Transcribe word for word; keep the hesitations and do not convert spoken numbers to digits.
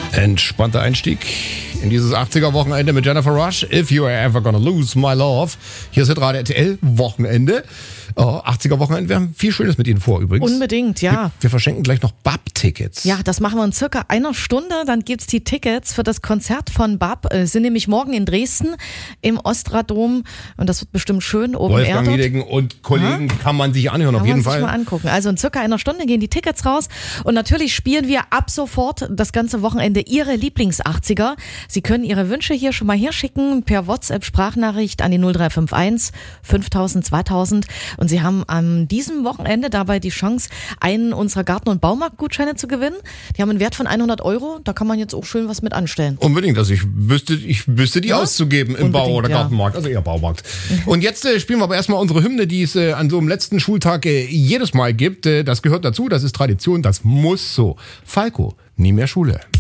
Entspannter Einstieg in dieses achtziger-Wochenende mit Jennifer Rush. If you are ever gonna lose my love. Hier ist Hitradio R T L Wochenende. Oh, achtziger-Wochenende. Wir haben viel Schönes mit Ihnen vor übrigens. Unbedingt, ja. Wir, wir verschenken gleich noch B A P-Tickets. Ja, das machen wir in circa einer Stunde. Dann gibt's die Tickets für das Konzert von B A P. Äh, sind nämlich morgen in Dresden im Ostradom. Und das wird bestimmt schön. Oben Wolfgang Niedecken und Kollegen ja? kann man sich anhören, kann auf jeden man Fall. Sich mal angucken. Also in circa einer Stunde gehen die Tickets raus. Und natürlich spielen wir ab sofort das ganze Wochenende Ihre Lieblings-achtziger. Sie können Ihre Wünsche hier schon mal herschicken per WhatsApp-Sprachnachricht an die null drei fünf eins fünftausend zweitausend. Und Sie haben am diesem Wochenende dabei die Chance, einen unserer Garten- und Baumarktgutscheine zu gewinnen. Die haben einen Wert von hundert Euro. Da kann man jetzt auch schön was mit anstellen. Unbedingt. Also ich wüsste, ich wüsste die ja? auszugeben im Unbedingt, Bau- oder ja. Gartenmarkt. Also eher Baumarkt. Und jetzt äh, spielen wir aber erstmal unsere Hymne, die es äh, an so einem letzten Schultag äh, jedes Mal gibt. Äh, das gehört dazu. Das ist Tradition. Das muss so. Falco, nie mehr Schule.